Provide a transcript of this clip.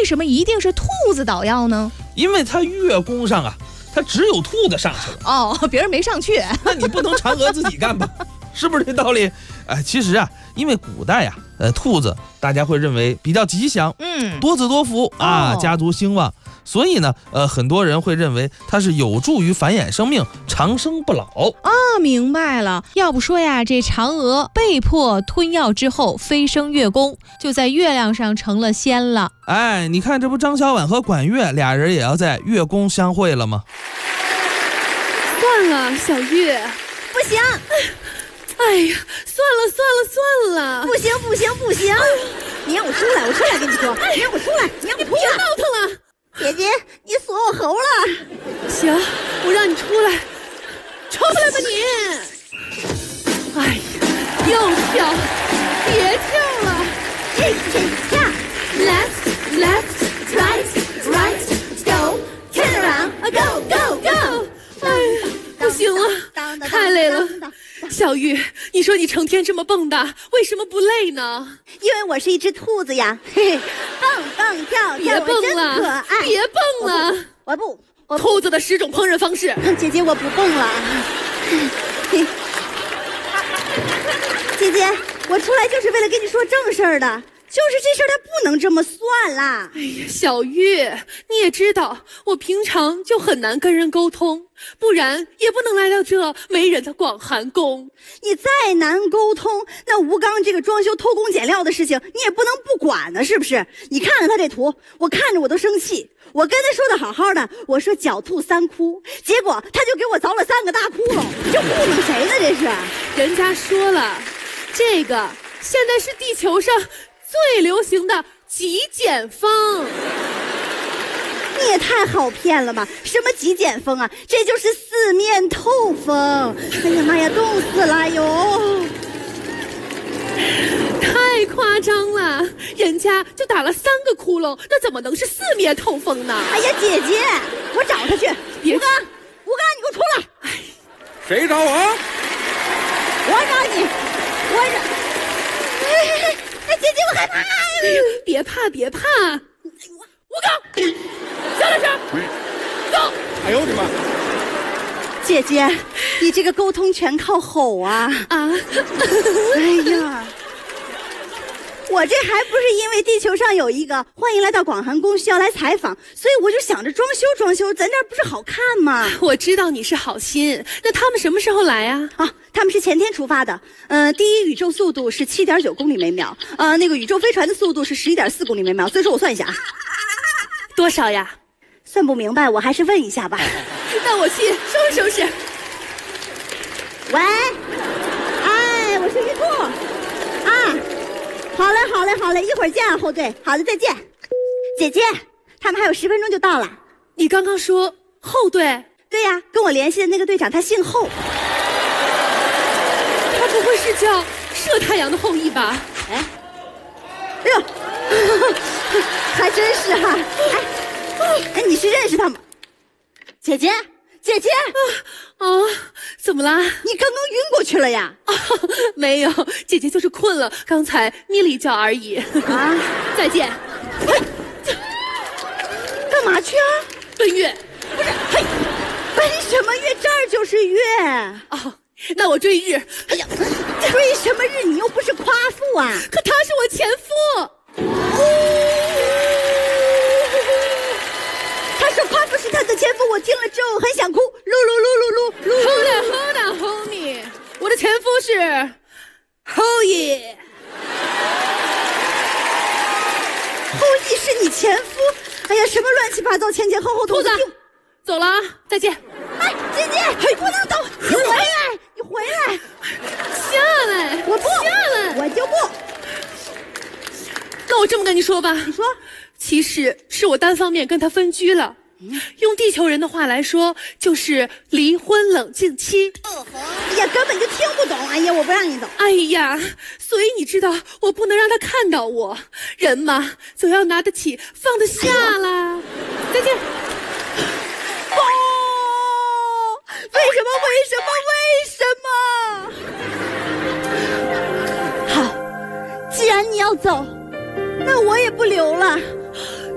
什么一定是兔子捣药呢？ 因为它月宫上啊，它只有兔子上去了。 哦，别人没上去， 那你不能嫦娥自己干吧？是不是这道理？其实啊，因为古代呀，兔子大家会认为比较吉祥，多子多福啊，家族兴旺，所以呢，很多人会认为它是有助于繁衍生命，长生不老。 明白了。要不说呀，这嫦娥被迫吞药之后飞升月宫，就在月亮上成了仙了。 你看这不张小婉和管乐俩人也要在月宫相会了吗？ 算了，小月， 不行。 哎呀，算了， 不行！你让我出来，跟你说，你让我出来，你让我出来， 别闹腾了。 姐姐，你锁我喉了。 行，我让你出来，出来吧你。哎呀，又跳，别跳了。 跳 ，left, right, go, turn around, go。 哎呀，不行了，太累了。小玉，你说你成天这么蹦跶，为什么不累呢？ 因为我是一只兔子呀，嘿嘿，蹦蹦跳跳， 别蹦了， 可爱， 别蹦了， 我不， 兔子的10种烹饪方式。 姐姐，我不蹦了。姐姐，我出来就是为了跟你说正事儿的。就是这事儿，它不能这么算啦。 哎呀，小玉，你也知道，我平常就很难跟人沟通，不然也不能来到这没人的广寒宫。 你再难沟通，那吴刚这个装修偷工减料的事情，你也不能不管呢，是不是？你看看他这图，我看着我都生气。我跟他说的好好的，我说狡兔3窟，结果他就给我凿了3个大窟窿，这糊弄谁呢？这是？ 人家说了，这个现在是地球上最流行的极简风。 你也太好骗了吧！什么极简风啊？这就是4面透风。哎呀妈呀，冻死了哟！ 太夸张了，人家就打了3个窟窿，那怎么能是4面透风呢？ 哎呀，姐姐，我找他去。吴刚，你给我出来！ 谁找我？ 我找你，姐姐，我害怕。 别怕，吴刚，下来声，走。 哎呦我的妈！ 姐姐，你这个沟通全靠吼啊！哎呀，我这还不是因为地球上有一个欢迎来到广寒宫需要来采访，所以我就想着装修，咱这儿不是好看吗？ 我知道你是好心，那他们什么时候来啊？ 他们是前天出发的。第一宇宙速度是7.9公里每秒，那个宇宙飞船的速度是11.4公里每秒。所以说我算一下啊， 多少呀？ 算不明白，我还是问一下吧。 那我去收拾。 喂，我是玉兔啊。好嘞，一会儿见啊，后队。好的，再见。姐姐，他们还有10分钟就到了。 你刚刚说后队？ 对呀，跟我联系的那个队长他姓后。 他不会是叫射太阳的后羿吧？ 哎呦，还真是哈。你是认识他吗？姐姐， 怎么啦？ 你刚刚晕过去了呀？ 没有，姐姐就是困了，刚才眯了一觉而已。再见。 干嘛去啊？ 奔月。 不是，奔什么月？这儿就是月。 那我追日。 哎呀，追什么日？你又不是夸父啊！ 可他是我前夫。 他说夸父是他的前夫，我听了之后很想哭。 Hold on, homie， 我的前夫是后羿。 后羿是你前夫？哎呀，什么乱七八糟，前后后兔子，走了啊，再见。 姐姐，不能走，你回来， 下来， 我不下来， 我就不。 那我这么跟你说吧， 你说， 其实是我单方面跟他分居了。用地球人的话来说，就是离婚冷静期。 哎呀，根本就听不懂。哎呀，我不让你走。 哎呀，所以你知道，我不能让他看到我。人嘛，总要拿得起放得下啦。再见。 为什么？好，既然你要走，那我也不留了。